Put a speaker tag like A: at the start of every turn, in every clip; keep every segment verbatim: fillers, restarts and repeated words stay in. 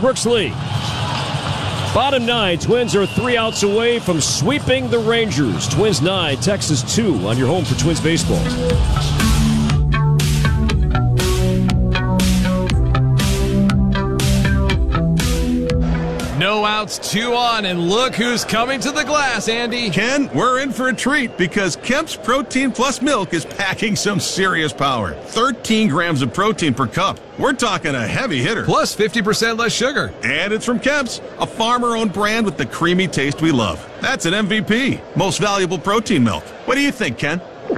A: Brooks Lee. Bottom nine, Twins are three outs away from sweeping the Rangers. Twins nine, Texas two on your home for Twins baseball.
B: No outs, two on, and look who's coming to the glass, Andy.
C: Ken, we're in for a treat because Kemp's Protein Plus Milk is packing some serious power. thirteen grams of protein per cup. We're talking a heavy hitter.
B: Plus fifty percent less sugar.
C: And it's from Kemp's, a farmer-owned brand with the creamy taste we love. That's an M V P, most valuable protein milk. What do you think, Ken?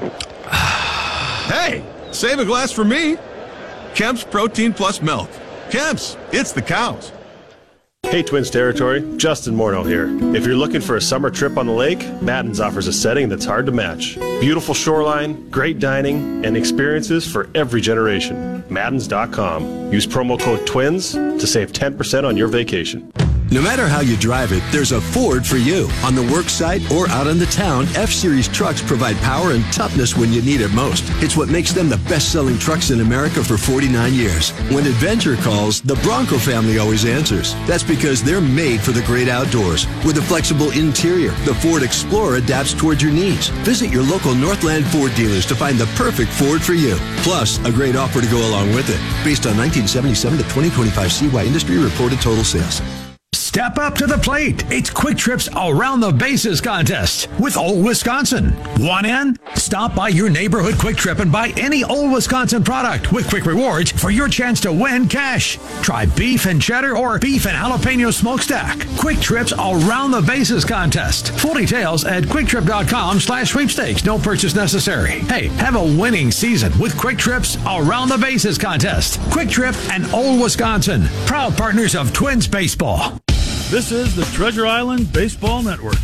C: Hey, save a glass for me. Kemp's Protein Plus Milk. Kemp's, it's the cows.
D: Hey Twins territory, Justin Morneau here. If you're looking for a summer trip on the lake, Madden's offers a setting that's hard to match. Beautiful shoreline, great dining, and experiences for every generation. Maddens dot com. Use promo code TWINS to save ten percent on your vacation.
E: No matter how you drive it, there's a Ford for you. On the work site or out in the town, F-Series trucks provide power and toughness when you need it most. It's what makes them the best-selling trucks in America for forty-nine years. When adventure calls, the Bronco family always answers. That's because they're made for the great outdoors. With a flexible interior, the Ford Explorer adapts towards your needs. Visit your local Northland Ford dealers to find the perfect Ford for you. Plus, a great offer to go along with it. Based on nineteen seventy-seven to twenty twenty-five C Y industry reported total sales.
F: Step up to the plate. It's Quick Trip's Around the Bases contest with Old Wisconsin. Want in? Stop by your neighborhood Quick Trip and buy any Old Wisconsin product with quick rewards for your chance to win cash. Try beef and cheddar or beef and jalapeno smokestack. Quick Trip's Around the Bases contest. Full details at quicktrip.com slash sweepstakes. No purchase necessary. Hey, have a winning season with Quick Trip's Around the Bases contest. Quick Trip and Old Wisconsin, proud partners of Twins baseball.
G: This is the Treasure Island Baseball Network.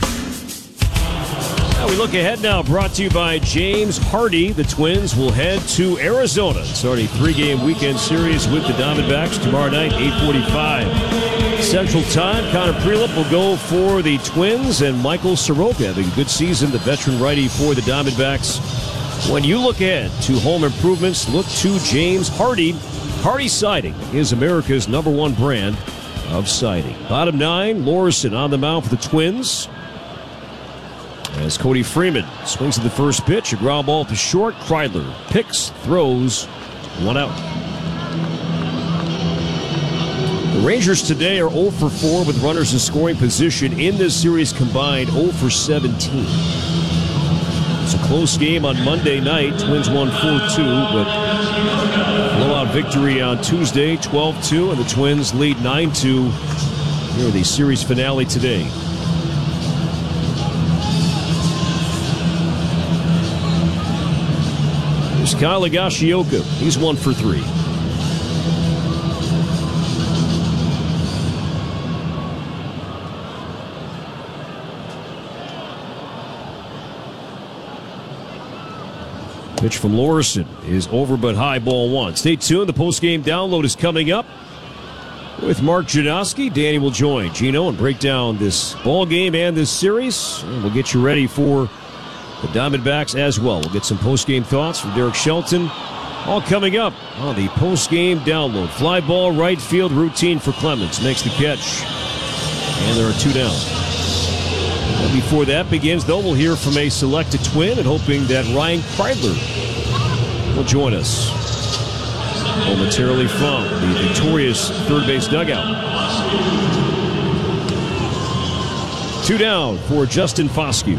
A: Now we look ahead now, brought to you by James Hardy. The Twins will head to Arizona, starting a three-game weekend series with the Diamondbacks tomorrow night, eight forty-five Central Time. Connor Prelip will go for the Twins, and Michael Soroka having a good season, the veteran righty for the Diamondbacks. When you look ahead to home improvements, look to James Hardy. Hardy Siding is America's number one brand of siding. Bottom nine, Lorison on the mound for the Twins. As Cody Freeman swings at the first pitch, a ground ball to short. Kreidler picks, throws, one out. The Rangers today are oh for four with runners in scoring position. In this series combined, oh for seventeen. It's a close game on Monday night. Twins won four two, but blowout victory on Tuesday, twelve two, and the Twins lead nine two here in the series finale today. There's Kyle Higashioka. He's one for three. Pitch from Lorison is over but high, ball one. Stay tuned. The postgame download is coming up with Mark Janowski. Danny will join Gino and break down this ball game and this series. And we'll get you ready for the Diamondbacks as well. We'll get some postgame thoughts from Derek Shelton. All coming up on the postgame download. Fly ball right field routine for Clemens. Makes the catch. And there are two down. And before that begins, though, we'll hear from a selected Twin and hoping that Ryan Kreidler will join us momentarily from the victorious third base dugout. Two down for Justin Foscue.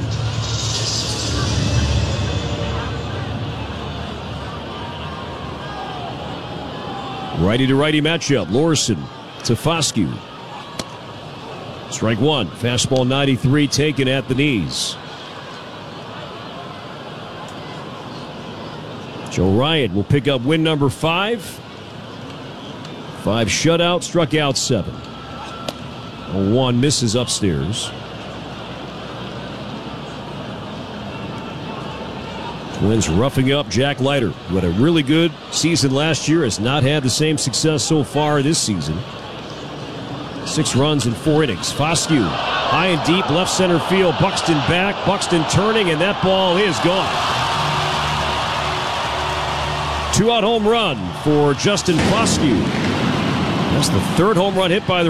A: Righty-to-righty matchup. Lorison to Foscue. Strike one. Fastball ninety-three taken at the knees. Joe Ryan will pick up win number five. Five shutout, struck out seven. One misses upstairs. Twins roughing up Jack Leiter, who had a really good season last year, has not had the same success so far this season. Six runs in four innings. Foscue, high and deep, left center field. Buxton back, Buxton turning, and that ball is gone. Two-out home run for Justin Foscue. That's the third home run hit by the